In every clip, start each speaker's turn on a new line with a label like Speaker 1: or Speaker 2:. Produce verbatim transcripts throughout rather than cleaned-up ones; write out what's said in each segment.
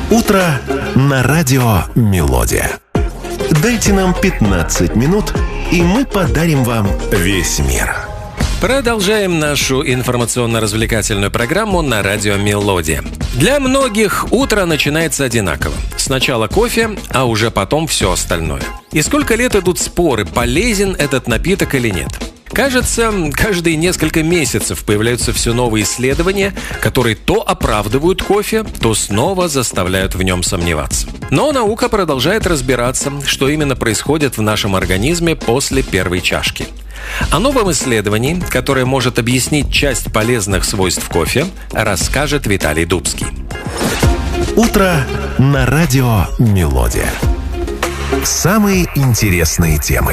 Speaker 1: Утро на радио «Мелодия». Дайте нам пятнадцать минут, и мы подарим вам весь мир.
Speaker 2: Продолжаем нашу информационно-развлекательную программу на радио «Мелодия». Для многих утро начинается одинаково. Сначала кофе, а уже потом все остальное. И сколько лет идут споры, полезен этот напиток или нет. Кажется, каждые несколько месяцев появляются все новые исследования, которые то оправдывают кофе, то снова заставляют в нем сомневаться. Но наука продолжает разбираться, что именно происходит в нашем организме после первой чашки. О новом исследовании, которое может объяснить часть полезных свойств кофе, расскажет Виталий Дубский.
Speaker 1: Утро на радио «Мелодия». Самые интересные темы.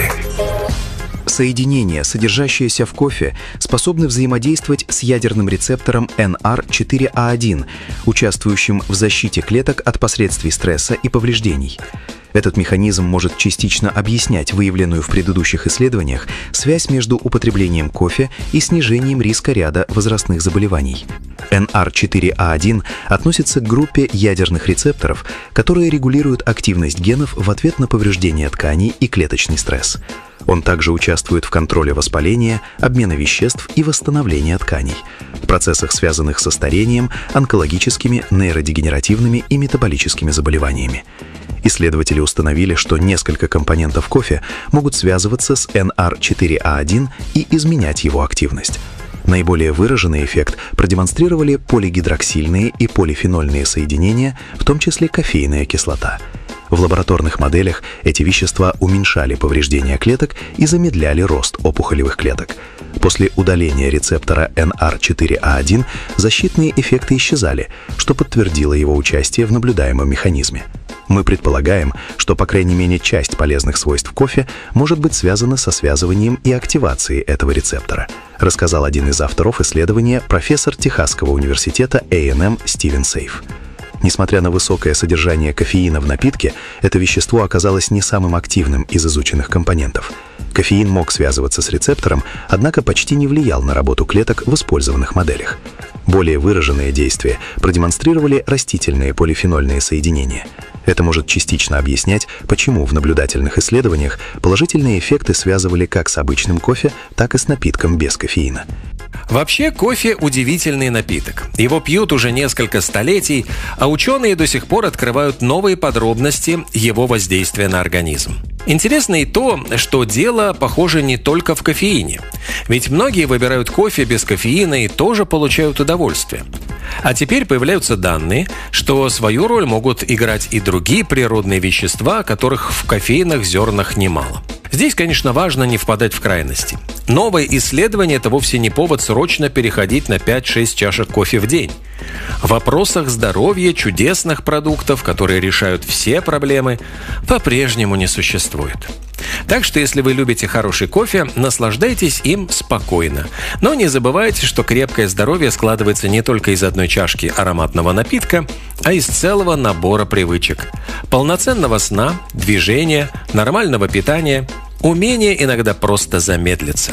Speaker 3: Соединения, содержащиеся в кофе, способны взаимодействовать с ядерным рецептором эн ар четыре а один, участвующим в защите клеток от последствий стресса и повреждений. Этот механизм может частично объяснять выявленную в предыдущих исследованиях связь между употреблением кофе и снижением риска ряда возрастных заболеваний. эн ар четыре а один относится к группе ядерных рецепторов, которые регулируют активность генов в ответ на повреждение тканей и клеточный стресс. Он также участвует в контроле воспаления, обмена веществ и восстановления тканей, в процессах, связанных со старением, онкологическими, нейродегенеративными и метаболическими заболеваниями. Исследователи установили, что несколько компонентов кофе могут связываться с эн ар четыре а один и изменять его активность. Наиболее выраженный эффект продемонстрировали полигидроксильные и полифенольные соединения, в том числе кофейная кислота. В лабораторных моделях эти вещества уменьшали повреждения клеток и замедляли рост опухолевых клеток. После удаления рецептора эн ар четыре а один защитные эффекты исчезали, что подтвердило его участие в наблюдаемом механизме. Мы предполагаем, что по крайней мере часть полезных свойств кофе может быть связана со связыванием и активацией этого рецептора, рассказал один из авторов исследования, профессор Техасского университета эй энд эм Стивен Сейф. Несмотря на высокое содержание кофеина в напитке, это вещество оказалось не самым активным из изученных компонентов. Кофеин мог связываться с рецептором, однако почти не влиял на работу клеток в использованных моделях. Более выраженные действия продемонстрировали растительные полифенольные соединения. Это может частично объяснять, почему в наблюдательных исследованиях положительные эффекты связывали как с обычным кофе, так и с напитком без кофеина.
Speaker 2: Вообще, кофе – удивительный напиток. Его пьют уже несколько столетий, а ученые до сих пор открывают новые подробности его воздействия на организм. Интересно и то, что дело, похоже, не только в кофеине. Ведь многие выбирают кофе без кофеина и тоже получают удовольствие. А теперь появляются данные, что свою роль могут играть и другие природные вещества, которых в кофейных зернах немало. Здесь, конечно, важно не впадать в крайности. Новое исследование – это вовсе не повод срочно переходить на пять-шесть чашек кофе в день. В вопросах здоровья чудесных продуктов, которые решают все проблемы, по-прежнему не существует. Так что, если вы любите хороший кофе, наслаждайтесь им спокойно. Но не забывайте, что крепкое здоровье складывается не только из одной чашки ароматного напитка, а из целого набора привычек. Полноценного сна, движения, нормального питания, умения иногда просто замедлиться.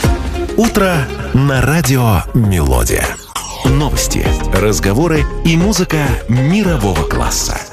Speaker 1: Утро на радио «Мелодия». Новости, разговоры и музыка мирового класса.